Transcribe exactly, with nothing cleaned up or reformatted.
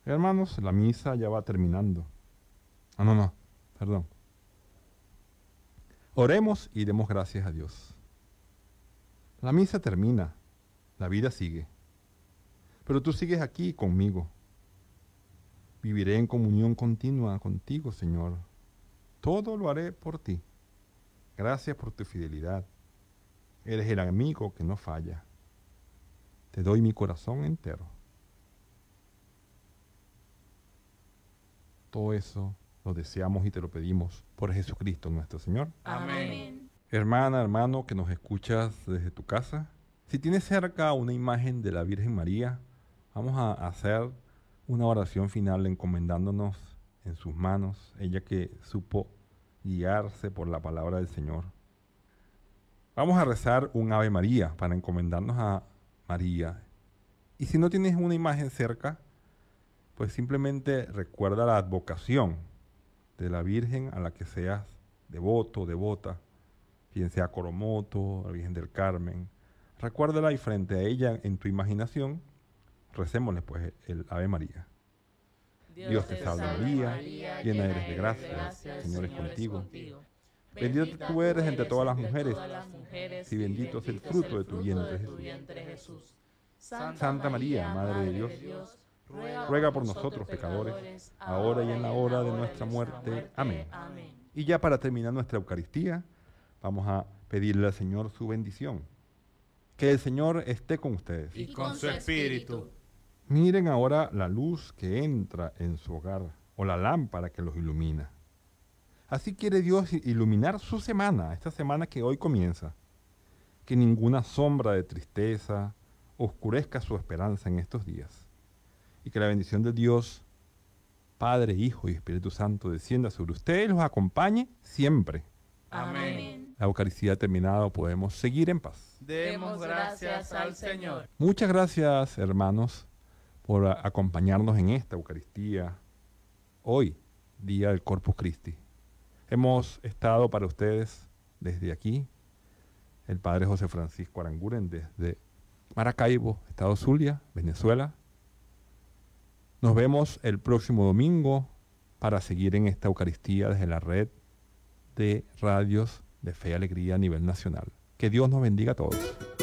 Hermanos, la misa ya va terminando. Ah, no, no, perdón. Oremos y demos gracias a Dios. La misa termina, la vida sigue. Pero tú sigues aquí conmigo. Viviré en comunión continua contigo, Señor. Todo lo haré por ti. Gracias por tu fidelidad. Eres el amigo que no falla. Te doy mi corazón entero. Todo eso lo deseamos y te lo pedimos por Jesucristo nuestro Señor. Amén. Hermana, hermano, que nos escuchas desde tu casa, si tienes cerca una imagen de la Virgen María, vamos a hacer una oración final encomendándonos en sus manos, ella que supo guiarse por la palabra del Señor. Vamos a rezar un Ave María para encomendarnos a María. Y si no tienes una imagen cerca, pues simplemente recuerda la advocación de la Virgen a la que seas devoto, devota, quien sea Coromoto, la Virgen del Carmen. Recuérdala y frente a ella en tu imaginación, recémosle pues el Ave María. Dios, Dios te salve María, María, llena eres de gracia, gracia, el Señor es contigo. contigo. Bendita tú eres entre todas las mujeres, mujeres y bendito es el fruto de tu vientre, Jesús. Jesús. Santa, Santa María, Madre de Dios, Dios ruega, ruega por nosotros pecadores, ahora y en la hora de nuestra muerte. Amén. Amén. Y ya para terminar nuestra Eucaristía, vamos a pedirle al Señor su bendición. Que el Señor esté con ustedes. Y con su espíritu. Miren ahora la luz que entra en su hogar, o la lámpara que los ilumina. Así quiere Dios iluminar su semana, esta semana que hoy comienza. Que ninguna sombra de tristeza oscurezca su esperanza en estos días. Y que la bendición de Dios, Padre, Hijo y Espíritu Santo, descienda sobre ustedes y los acompañe siempre. Amén. La Eucaristía ha terminado, podemos seguir en paz. Demos gracias al Señor. Muchas gracias, hermanos, por a- acompañarnos en esta Eucaristía, hoy, día del Corpus Christi. Hemos estado para ustedes desde aquí, el Padre José Francisco Aranguren, desde Maracaibo, Estado Zulia, Venezuela. Nos vemos el próximo domingo para seguir en esta Eucaristía desde la red de radios de Fe y Alegría a nivel nacional. Que Dios nos bendiga a todos.